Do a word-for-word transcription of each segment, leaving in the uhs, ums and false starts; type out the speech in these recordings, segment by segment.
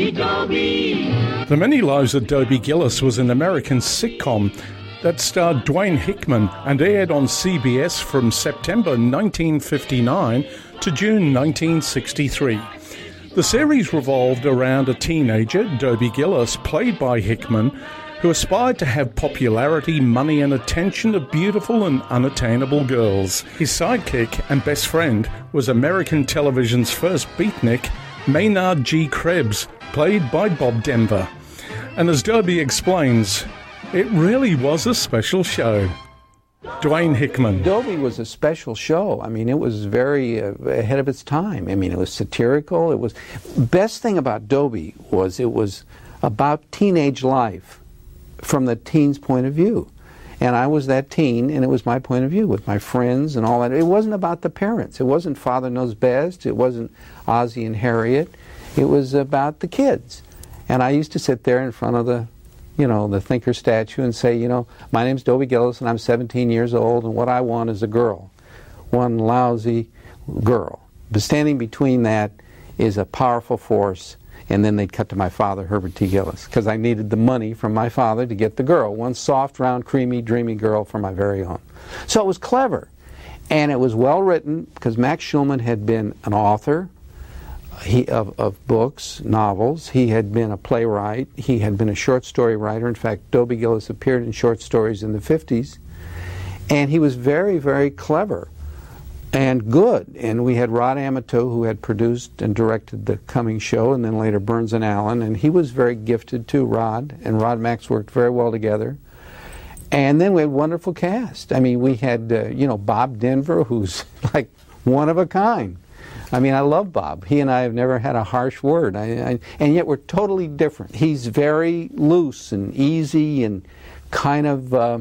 Dobie, Dobie. The Many Lives of Dobie Gillis was an American sitcom that starred Dwayne Hickman and aired on C B S from September nineteen fifty-nine to June nineteen sixty-three. The series revolved around a teenager, Dobie Gillis, played by Hickman, who aspired to have popularity, money and attention of beautiful and unattainable girls. His sidekick and best friend was American television's first beatnik, Maynard G. Krebs, played by Bob Denver. And as Dobie explains, it really was a special show. Dwayne Hickman. Dobie was a special show. I mean, it was very uh, ahead of its time. I mean, it was satirical. It was best thing about Dobie was it was about teenage life from the teen's point of view. And I was that teen, and it was my point of view with my friends and all that. It wasn't about the parents. It wasn't Father Knows Best. It wasn't Ozzie and Harriet. It was about the kids. And I used to sit there in front of the, you know, the thinker statue and say, you know, my name's Dobie Gillis and I'm seventeen years old and what I want is a girl. One lousy girl. But standing between that is a powerful force. And then they'd cut to my father, Herbert T. Gillis, because I needed the money from my father to get the girl. One soft, round, creamy, dreamy girl for my very own. So it was clever. And it was well written because Max Schulman had been an author he, of, of books, novels. He had been a playwright. He had been a short story writer. In fact, Dobie Gillis appeared in short stories in the fifties. And he was very, very clever and good. And we had Rod Amato, who had produced and directed the Cummings show, and then later Burns and Allen, and he was very gifted too, Rod, and Rod and Max worked very well together. And then we had a wonderful cast. I mean, we had, uh, you know, Bob Denver, who's like one of a kind. I mean, I love Bob. He and I have never had a harsh word, I, I, and yet we're totally different. He's very loose and easy and kind of uh,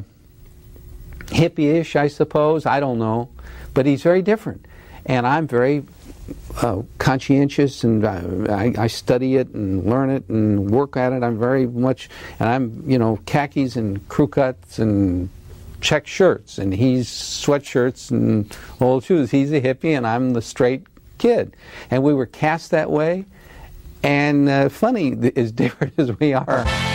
hippie-ish, I suppose. I don't know. But he's very different, and I'm very uh, conscientious, and I, I study it and learn it and work at it. I'm very much, and I'm, you know, khakis and crew cuts and check shirts, and he's sweatshirts and old shoes. He's a hippie, and I'm the straight kid, and we were cast that way. And uh, funny, as different as we are.